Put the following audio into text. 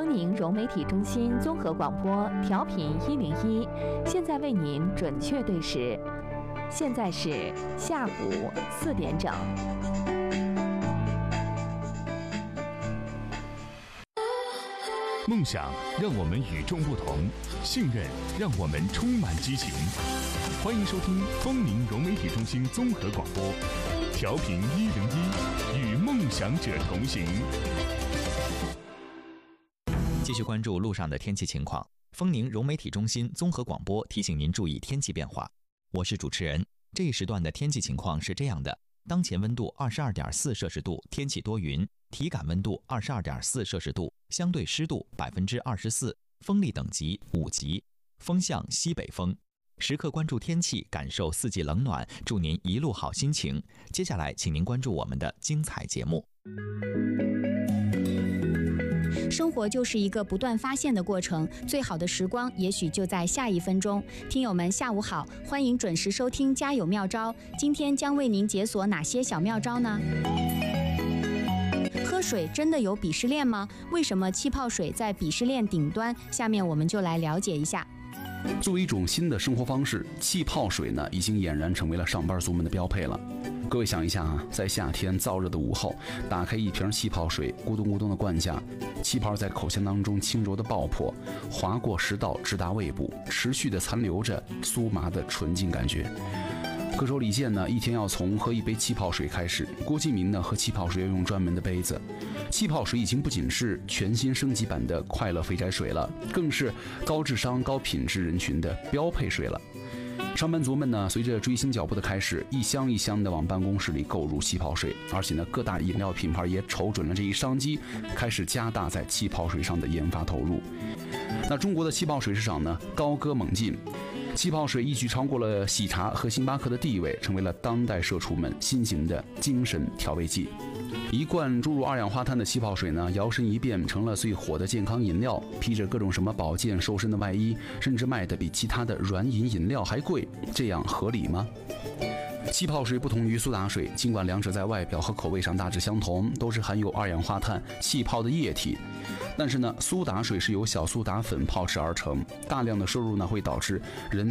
丰宁融媒体中心综合广播调频101，现在为您准确对时，现在是下午4点整。 梦想让我们与众不同，信任让我们充满激情。欢迎收听丰宁融媒体中心综合广播，调频101，与梦想者同行。 继续关注路上的天气情况。丰宁融媒体中心综合广播提醒您注意天气变化。我是主持人。这一时段的天气情况是这样的：当前温度22.4摄氏度，天气多云，体感温度22.4摄氏度，相对湿度24%，风力等级5级，风向西北风。时刻关注天气，感受四季冷暖，祝您一路好心情。接下来，请您关注我们的精彩节目。 生活就是一个不断发现的过程，最好的时光也许就在下一分钟。听友们下午好，欢迎准时收听家有妙招。今天将为您解锁哪些小妙招呢？喝水真的有鄙视链吗？为什么气泡水在鄙视链顶端？下面我们就来了解一下。 作为一种新的生活方式，气泡水呢已经俨然成为了上班族们的标配了。各位想一下啊，在夏天燥热的午后，打开一瓶气泡水，咕咚咕咚的灌下，气泡在口腔当中轻柔的爆破，划过食道直达胃部，持续的残留着酥麻的纯净感觉。歌手李健呢，一天要从喝一杯气泡水开始。郭敬明呢，喝气泡水要用专门的杯子。气泡水已经不仅是全新升级版的快乐肥宅水了，更是高智商高品质人群的标配水了。上班族们呢，随着追星脚步的开始，一箱一箱的往办公室里购入气泡水，而且呢，各大饮料品牌也瞅准了这一商机，开始加大在气泡水上的研发投入。那中国的气泡水市场呢，高歌猛进。气泡水一举超过了喜茶和星巴克的地位，成为了当代社畜们新型的精神调味剂。一罐注入二氧化碳的气泡水呢，摇身一变成了最火的健康饮料，披着各种什么保健瘦身的外衣，甚至卖的比其他的软饮饮料还贵，这样合理吗？气泡水不同于苏打水，尽管两者在外表和口味上大致相同，都是含有二氧化碳气泡的液体，但是呢，苏打水是由小苏打粉泡制而成，大量的摄入呢会导致人